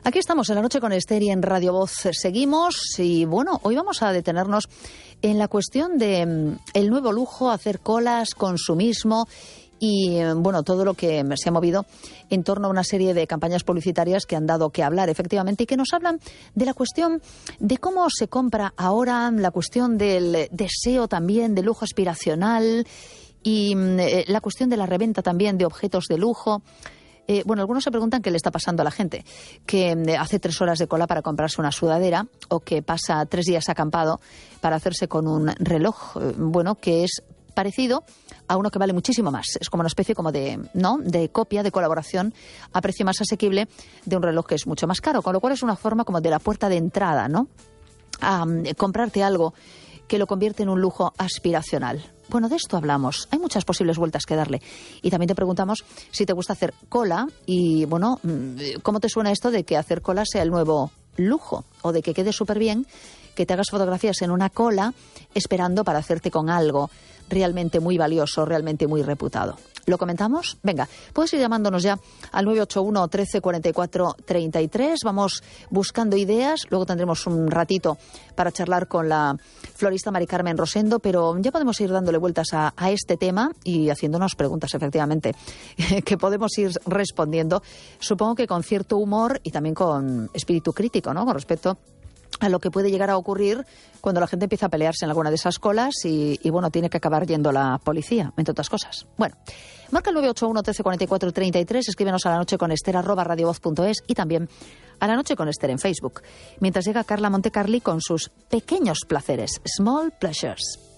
Aquí estamos en La Noche con Esther y en Radio Voz seguimos y bueno, hoy vamos a detenernos en la cuestión de el nuevo lujo, hacer colas, consumismo y bueno, todo lo que se ha movido en torno a una serie de campañas publicitarias que han dado que hablar efectivamente y que nos hablan de la cuestión de cómo se compra ahora, la cuestión del deseo también, de lujo aspiracional y la cuestión de la reventa también de objetos de lujo. Bueno, algunos se preguntan qué le está pasando a la gente, que hace 3 horas de cola para comprarse una sudadera o que pasa 3 días acampado para hacerse con un reloj, bueno, que es parecido a uno que vale muchísimo más. Es como una especie como de copia, de colaboración a precio más asequible de un reloj que es mucho más caro, con lo cual es una forma como de la puerta de entrada, ¿no? A comprarte algo que lo convierte en un lujo aspiracional. Bueno, de esto hablamos. Hay muchas posibles vueltas que darle. Y también te preguntamos si te gusta hacer cola y, bueno, ¿cómo te suena esto de que hacer cola sea el nuevo lujo? O de que quede súper bien que te hagas fotografías en una cola esperando para hacerte con algo realmente muy valioso, realmente muy reputado. ¿Lo comentamos? Venga, puedes ir llamándonos ya al 981 13 44 33. Vamos buscando ideas. Luego tendremos un ratito para charlar con la florista Mari Carmen Rosendo, pero ya podemos ir dándole vueltas a este tema y haciéndonos preguntas, efectivamente, que podemos ir respondiendo, supongo que con cierto humor y también con espíritu crítico, ¿no? Con respecto a lo que puede llegar a ocurrir cuando la gente empieza a pelearse en alguna de esas colas y bueno, tiene que acabar yendo la policía, entre otras cosas. Bueno, marca el 981 13 44 33, escríbenos a La Noche con Esther @radiovoz.es y también a La Noche con Esther en Facebook. Mientras llega Carla Montecarli con sus pequeños placeres, Small Pleasures.